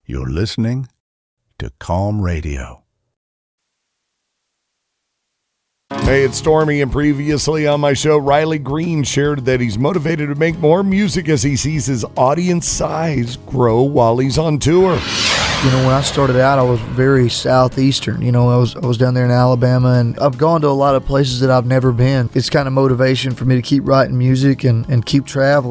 You're listening to Calm Radio. Hey, it's Stormy, and previously on my show, Riley Green shared that he's motivated to make more music as he sees his audience size grow while he's on tour. You know, when I started out, I was very southeastern. You know, I was down there in Alabama, and I've gone to a lot of places that I've never been. It's kind of motivation for me to keep writing music and keep traveling.